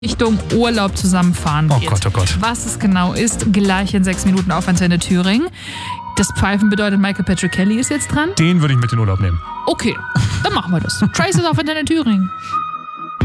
Richtung Urlaub zusammenfahren wird. Oh Gott, oh Gott. Was es genau ist, gleich in 6 Minuten auf Antenne Thüringen. Das Pfeifen bedeutet, Michael Patrick Kelly ist jetzt dran. Den würde ich mit in den Urlaub nehmen. Okay, dann machen wir das. Trace ist auf Antenne Thüringen.